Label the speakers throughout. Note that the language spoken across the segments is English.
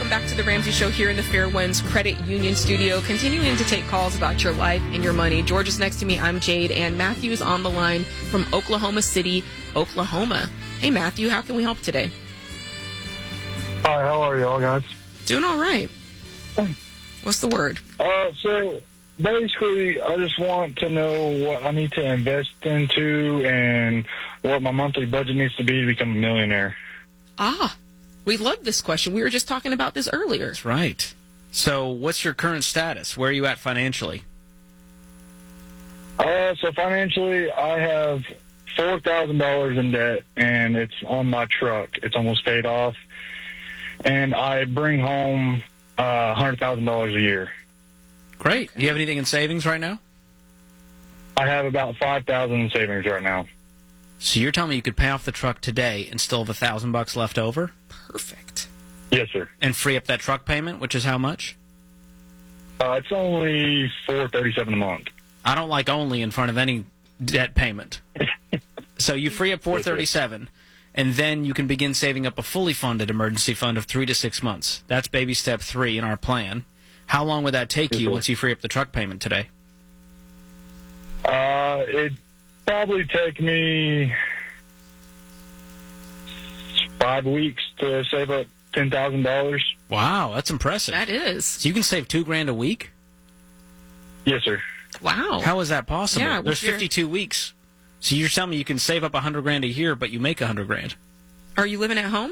Speaker 1: welcome back to the Ramsey Show here in the Fairwinds Credit Union studio, continuing to take calls about your life and your money. George is next to me. I'm Jade, and Matthew is on the line from Oklahoma City, Oklahoma. Hey, Matthew, how can we help today?
Speaker 2: Hi, how are y'all guys?
Speaker 1: Doing all right. What's the word?
Speaker 2: So basically, I just want to know what I need to invest into and what my monthly budget needs to be to become a millionaire.
Speaker 1: We love this question. We were just talking about this earlier.
Speaker 3: That's right. So what's your current status? Where are you at financially?
Speaker 2: So financially, I have $4,000 in debt, and it's on my truck. It's almost paid off. And I bring home $100,000 a year.
Speaker 3: Great. Do you have anything in savings right now?
Speaker 2: I have about $5,000 in savings right now.
Speaker 3: So you're telling me you could pay off the truck today and still have $1,000 left over?
Speaker 1: Perfect.
Speaker 2: Yes, sir.
Speaker 3: And free up that truck payment, which is how much?
Speaker 2: It's only $437 a month.
Speaker 3: I don't like only in front of any debt payment. So you free up $437, and then you can begin saving up a fully funded emergency fund of 3 to 6 months. That's baby step 3 in our plan. How long would that take you once you free up the truck payment today?
Speaker 2: It'd probably take me 5 weeks to save up $10,000.
Speaker 3: Wow, that's impressive.
Speaker 1: That is.
Speaker 3: So you can save $2,000 a week?
Speaker 2: Yes, sir.
Speaker 1: Wow.
Speaker 3: How is that possible?
Speaker 1: Yeah,
Speaker 3: There's 52 weeks. So you're telling me you can save up $100,000 a year, but you make $100,000?
Speaker 1: Are you living at home?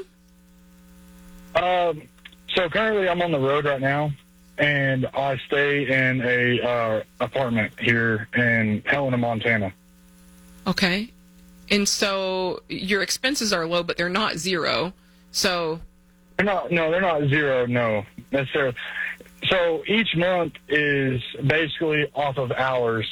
Speaker 2: So currently I'm on the road right now, and I stay in a apartment here in Helena, Montana.
Speaker 1: Okay. And so your expenses are low, but they're not zero. So
Speaker 2: They're not zero, no, necessarily. So each month is basically off of hours.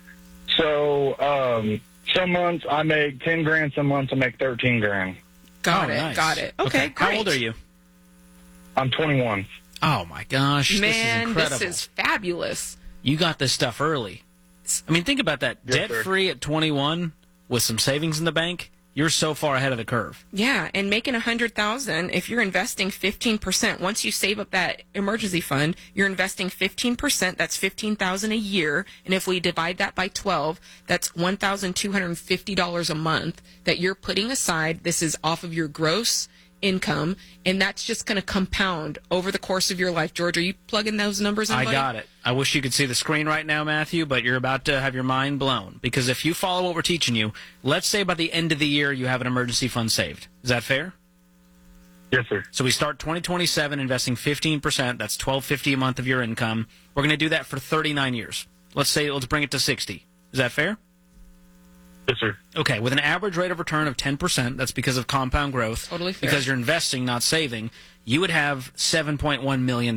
Speaker 2: So some months I make $10,000, some months I make $13,000.
Speaker 1: got
Speaker 3: Oh,
Speaker 1: it.
Speaker 3: nice.
Speaker 1: Got it. Okay, great.
Speaker 3: How old are you?
Speaker 2: I'm 21.
Speaker 3: Oh, my gosh.
Speaker 1: Man,
Speaker 3: this is incredible.
Speaker 1: this is fabulous.
Speaker 3: You got this stuff early. I mean, think about that.
Speaker 2: Yes,
Speaker 3: Debt-free at 21 with some savings in the bank, you're so far ahead of the curve.
Speaker 1: Yeah, and making $100,000, if you're investing 15%, once you save up that emergency fund, you're investing 15%, that's $15,000 a year, and if we divide that by 12, that's $1,250 a month that you're putting aside. This is off of your gross income, and that's just going to compound over the course of your life. George, are you plugging those numbers in,
Speaker 3: I
Speaker 1: buddy?
Speaker 3: got it. I wish you could see the screen right now, Matthew, but you're about to have your mind blown. Because if you follow what we're teaching you, let's say by the end of the year you have an emergency fund saved. Is that fair?
Speaker 2: Yes, sir.
Speaker 3: So we start 2027 investing 15%. That's $1,250 a month of your income. We're going to do that for 39 years. Let's bring it to 60. Is that fair?
Speaker 2: Yes, sir.
Speaker 3: Okay, with an average rate of return of 10%, that's because of compound growth.
Speaker 1: Totally fair.
Speaker 3: Because you're investing, not saving, you would have $7.1 million.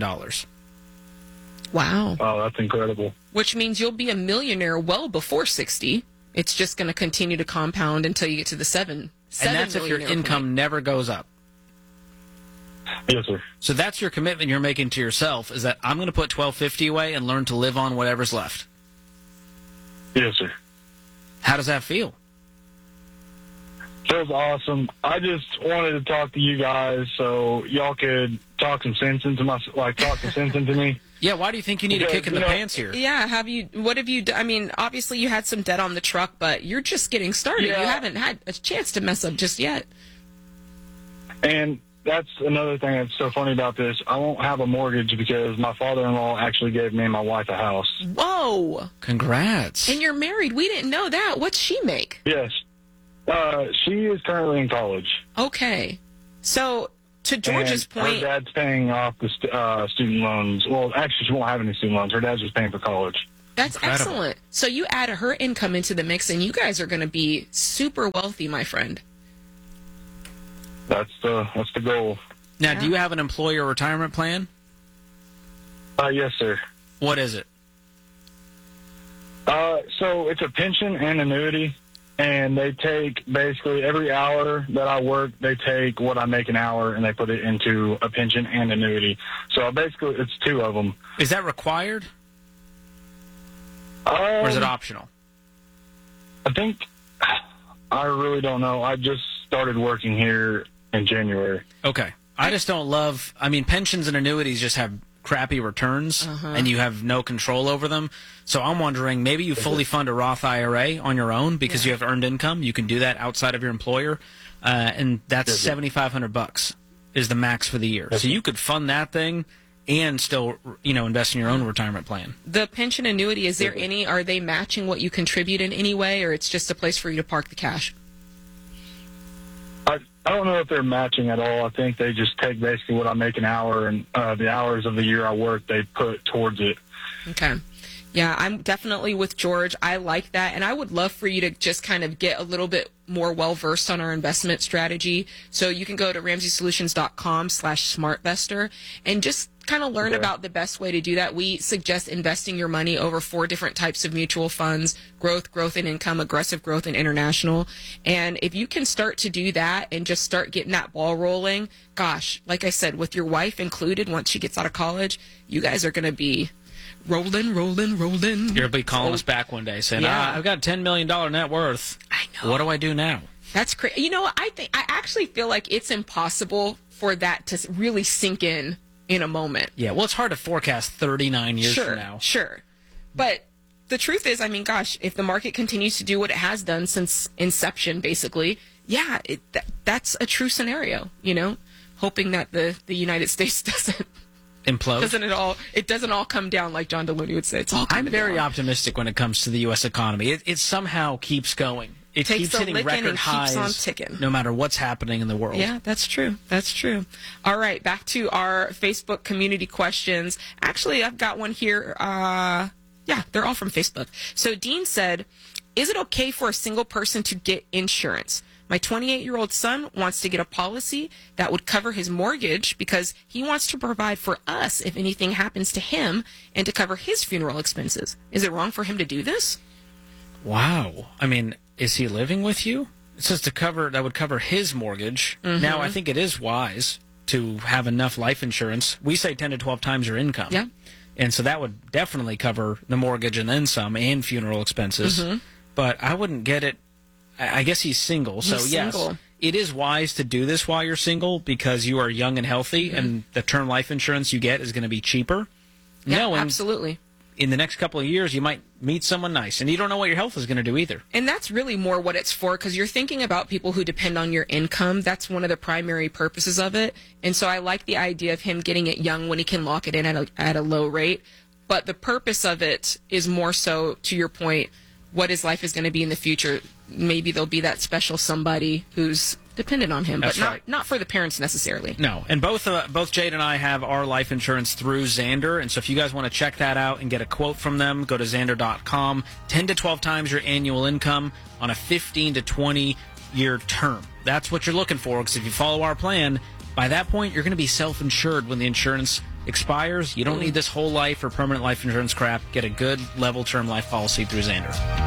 Speaker 1: Wow.
Speaker 2: Oh, that's incredible.
Speaker 1: Which means you'll be a millionaire well before 60. It's just going to continue to compound until you get to the seven
Speaker 3: And that's if your
Speaker 1: millionaire
Speaker 3: income
Speaker 1: point.
Speaker 3: never goes up.
Speaker 2: Yes, sir.
Speaker 3: So that's your commitment you're making to yourself, is that I'm going to put $1,250 away and learn to live on whatever's left.
Speaker 2: Yes, sir.
Speaker 3: How does that feel?
Speaker 2: Feels awesome. I just wanted to talk to you guys so y'all could talk some sense into me.
Speaker 3: Yeah, why do you think you need a kick in the pants here?
Speaker 1: Yeah, what have you done? I mean, obviously you had some debt on the truck, but you're just getting started.
Speaker 2: Yeah.
Speaker 1: You haven't had a chance to mess up just yet.
Speaker 2: And that's another thing that's so funny about this. I won't have a mortgage because my father-in-law actually gave me and my wife a house.
Speaker 1: Whoa.
Speaker 3: Congrats.
Speaker 1: And you're married. We didn't know that. What's she make?
Speaker 2: Yes. She is currently in college.
Speaker 1: Okay. So, to George's
Speaker 2: and
Speaker 1: point...
Speaker 2: her dad's paying off the student loans. Well, actually, she won't have any student loans. Her dad's just paying for college.
Speaker 1: That's
Speaker 3: Incredible.
Speaker 1: excellent. So you add her income into the mix, and you guys are going to be super wealthy, my friend.
Speaker 2: That's the goal.
Speaker 3: Now,
Speaker 1: Yeah.
Speaker 3: do you have an employer retirement plan?
Speaker 2: Yes, sir.
Speaker 3: What is it?
Speaker 2: So it's a pension and annuity, and they take basically every hour that I work, they take what I make an hour, and they put it into a pension and annuity. So basically, it's two of them.
Speaker 3: Is that required, or is it optional?
Speaker 2: I think, I really don't know. I just started working here in January.
Speaker 3: Okay. I just don't love. I mean, pensions and annuities just have crappy returns, and you have no control over them. So I'm wondering, maybe you fully fund a Roth IRA on your own because you have earned income. You can do that outside of your employer, and that's $7,500 is the max for the year. So you could fund that thing and still, invest in your own retirement plan.
Speaker 1: The pension annuity, is there any? Are they matching what you contribute in any way, or it's just a place for you to park the cash?
Speaker 2: I don't know if they're matching at all. I think they just take basically what I make an hour, and the hours of the year I work, they put towards it.
Speaker 1: Okay. Yeah, I'm definitely with George. I like that. And I would love for you to just kind of get a little bit more well-versed on our investment strategy. So you can go to RamseySolutions.com/SmartVestor and just kind of learn about the best way to do that. We suggest investing your money over 4 different types of mutual funds: growth and income, aggressive growth, and international. And if you can start to do that and just start getting that ball rolling, gosh, like I said, with your wife included, once she gets out of college, you guys are going to be rolling.
Speaker 3: You'll be calling us back one day saying, I've got $10 million net worth.
Speaker 1: I know.
Speaker 3: What do I do now?
Speaker 1: That's crazy. I actually feel like it's impossible for that to really sink in a moment.
Speaker 3: Yeah, well, it's hard to forecast 39 years from now.
Speaker 1: Sure. But the truth is, I mean, gosh, if the market continues to do what it has done since inception, basically, that's a true scenario, hoping that the United States doesn't
Speaker 3: implode.
Speaker 1: It doesn't all come down like John Deloney would say. It's all coming
Speaker 3: I'm very
Speaker 1: down.
Speaker 3: optimistic when it comes to the U.S. economy. It somehow keeps going. It keeps hitting record highs,
Speaker 1: keeps on ticking.
Speaker 3: No matter what's happening in the world.
Speaker 1: Yeah, that's true. That's true. All right, back to our Facebook community questions. Actually, I've got one here. They're all from Facebook. So Dean said, is it okay for a single person to get insurance? My 28-year-old son wants to get a policy that would cover his mortgage because he wants to provide for us if anything happens to him and to cover his funeral expenses. Is it wrong for him to do this?
Speaker 3: Wow. I mean, is he living with you? It says that would cover his mortgage.
Speaker 1: Mm-hmm.
Speaker 3: Now, I think it is wise to have enough life insurance. We say 10 to 12 times your income.
Speaker 1: Yeah.
Speaker 3: And so that would definitely cover the mortgage and then some and funeral expenses.
Speaker 1: Mm-hmm.
Speaker 3: But I wouldn't get it. I guess he's single. So, yes, it is wise to do this while you're single because you are young and healthy, and the term life insurance you get is going to be cheaper.
Speaker 1: Yeah, absolutely.
Speaker 3: In the next couple of years, you might meet someone nice, and you don't know what your health is going to do either.
Speaker 1: And that's really more what it's for, because you're thinking about people who depend on your income. That's one of the primary purposes of it. And so I like the idea of him getting it young when he can lock it in at a low rate. But the purpose of it is more so, to your point, what his life is going to be in the future. Maybe there'll be that special somebody who's dependent on him,
Speaker 3: That's
Speaker 1: but
Speaker 3: right.
Speaker 1: not for the parents necessarily.
Speaker 3: No, and both Jade and I have our life insurance through Xander, and so if you guys want to check that out and get a quote from them, go to Xander.com. 10 to 12 times your annual income on a 15 to 20-year term. That's what you're looking for, because if you follow our plan, by that point, you're going to be self-insured when the insurance expires. You don't need this whole life or permanent life insurance crap. Get a good level term life policy through Xander.